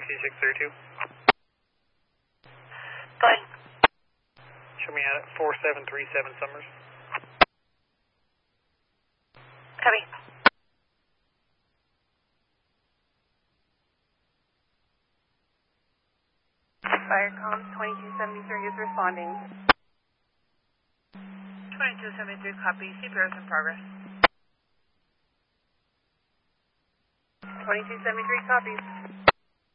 6632. Go ahead. Show me at 4737 Summers. Copy. Firecom 2273 is responding. 2273, copy. CPR is in progress. 2273 copies.